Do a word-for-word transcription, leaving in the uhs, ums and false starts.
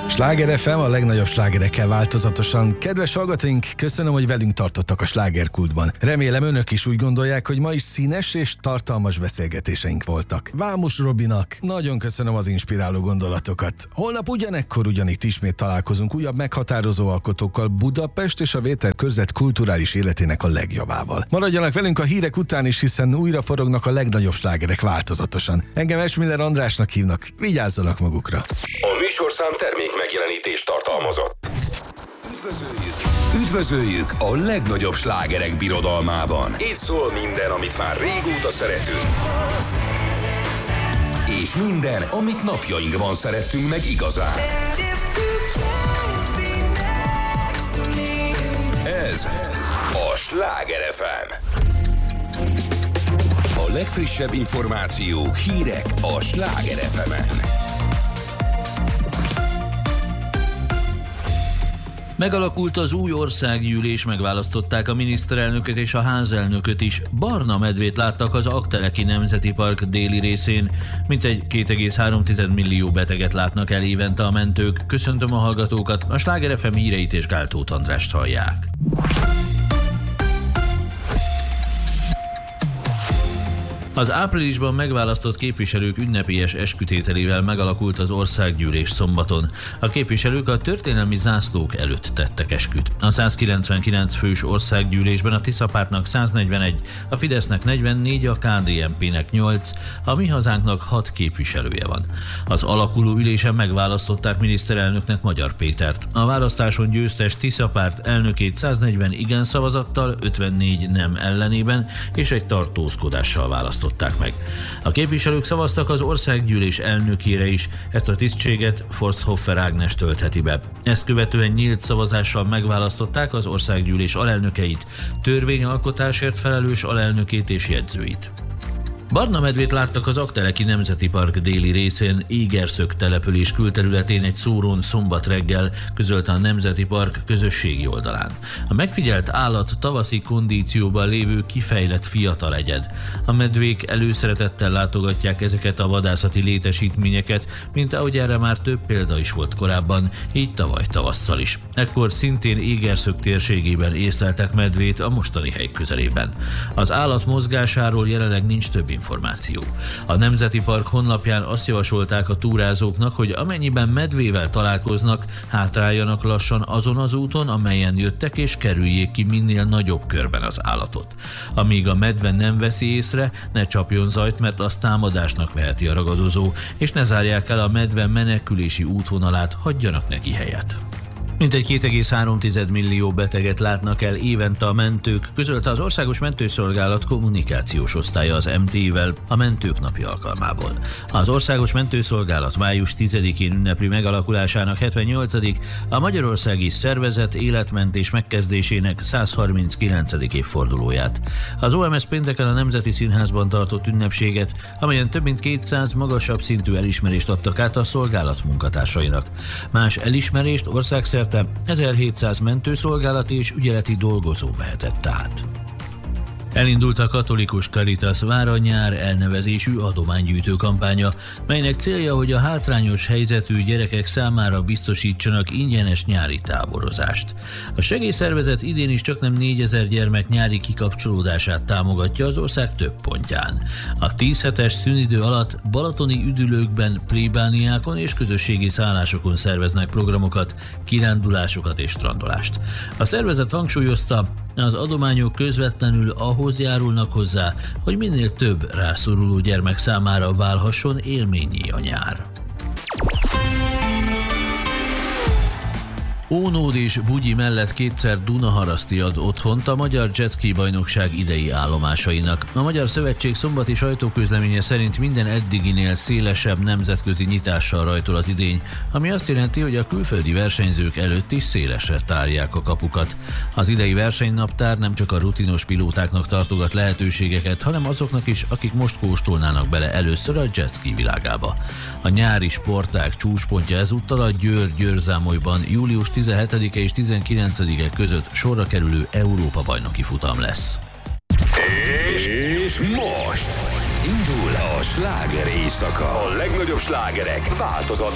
Sláger ef em, a legnagyobb slágerekkel változatosan. Kedves hallgatóink, köszönöm, hogy velünk tartottak a slágerkultban. Remélem önök is úgy gondolják, hogy ma is színes és tartalmas beszélgetéseink voltak. Vámos Robinak nagyon köszönöm az inspiráló gondolatokat. Holnap ugyanekkor ugyanitt ismét találkozunk újabb meghatározó alkotókkal, Budapest és a Vételkörzet kulturális életének a legjobbával. Maradjanak velünk a hírek után is, hiszen újra forognak a legnagyobb slágerek változatosan. Engem Esmiller Andrásnak hívnak, vigyázzanak magukra. A műsorszám termék megjelenítést tartalmazott. Üdvözöljük! Üdvözöljük a legnagyobb slágerek birodalmában. Itt szól minden, amit már régóta szeretünk. És minden, amit napjainkban szerettünk meg igazán. Ez a Sláger ef em. A legfrissebb információk, hírek a Sláger ef emen. Megalakult az új országgyűlés, megválasztották a miniszterelnököt és a házelnököt is. Barna medvét láttak az Aggteleki Nemzeti Park déli részén. Mintegy két egész három millió beteget látnak el évente a mentők. Köszöntöm a hallgatókat, a Sláger ef em híreit és Gál Tóth Andrást hallják. Az áprilisban megválasztott képviselők ünnepélyes eskütételével megalakult az országgyűlés szombaton. A képviselők a történelmi zászlók előtt tettek esküt. A százkilencvenkilenc fős országgyűlésben a Tisza Pártnak száznegyvenegy, a Fidesznek negyvennégy, a ká dé en pének nyolc, a Mi Hazánknak hat képviselője van. Az alakuló ülésen megválasztották miniszterelnöknek Magyar Pétert. A választáson győztes Tisza Párt elnökét száznegyven igen szavazattal, ötvennégy nem ellenében és egy tartózkodással választották meg. A képviselők szavaztak az országgyűlés elnökére is, ezt a tisztséget Forsthofer Ágnes töltheti be. Ezt követően nyílt szavazással megválasztották az országgyűlés alelnökeit, törvényalkotásért felelős alelnökét és jegyzőit. Barna medvét láttak az Aggteleki Nemzeti Park déli részén, Égerszög település külterületén egy szórón szombat reggel, közölte a Nemzeti Park közösségi oldalán. A megfigyelt állat tavaszi kondícióban lévő kifejlett fiatal egyed. A medvék előszeretettel látogatják ezeket a vadászati létesítményeket, mint ahogy erre már több példa is volt korábban, így tavaly tavasszal is. Ekkor szintén Égerszög térségében észleltek medvét a mostani hely közelében. Az állat mozgásáról jelenleg nincs több információ. A Nemzeti Park honlapján azt javasolták a túrázóknak, hogy amennyiben medvével találkoznak, hátráljanak lassan azon az úton, amelyen jöttek, és kerüljék ki minél nagyobb körben az állatot. Amíg a medve nem veszi észre, ne csapjon zajt, mert az támadásnak veheti a ragadozó, és ne zárják el a medve menekülési útvonalát, hagyjanak neki helyet. Mintegy két egész három millió beteget látnak el évente a mentők, közölte az Országos Mentőszolgálat kommunikációs osztálya az em té i-vel a Mentők Napja alkalmából. Az Országos Mentőszolgálat május tizedikén ünnepli megalakulásának hetvennyolcadik a Magyarországi Szervezet életmentés megkezdésének százharminckilencedik évfordulóját. Az o em es pénteken a Nemzeti Színházban tartott ünnepséget, amelyen több mint kétszáz magasabb szintű elismerést adtak át a szolgálat munkatársainak. Más elismerést országszerte ezerhétszáz mentőszolgálati és ügyeleti dolgozó vehetett át. Elindult a Katolikus Caritas Vára nyár elnevezésű adománygyűjtő kampánya, melynek célja, hogy a hátrányos helyzetű gyerekek számára biztosítsanak ingyenes nyári táborozást. A segélyszervezet idén is csaknem négyezer gyermek nyári kikapcsolódását támogatja az ország több pontján. A tíz hetes szünidő alatt balatoni üdülőkben, plébániákon és közösségi szállásokon szerveznek programokat, kirándulásokat és strandolást. A szervezet hangsúlyozta, az adományok közvetlenül ahhoz járulnak hozzá, hogy minél több rászoruló gyermek számára válhasson élménnyé a nyár. Ónód és Bugyi mellett kétszer Dunaharaszti ad otthont a Magyar Jetski bajnokság idei állomásainak. A Magyar Szövetség szombati sajtóközleménye szerint minden eddiginél szélesebb nemzetközi nyitással rajtol az idény, ami azt jelenti, hogy a külföldi versenyzők előtt is szélesre tárják a kapukat. Az idei versenynaptár nem csak a rutinos pilótáknak tartogat lehetőségeket, hanem azoknak is, akik most kóstolnának bele először a jetski világába. A nyári sportág csúcspontja ezúttal a Győr-Győrzámolyban július tizenhetedike és tizenkilencedike között sorra kerülő Európa-bajnoki futam lesz. És most indul a sláger éjszaka. A legnagyobb slágerek változat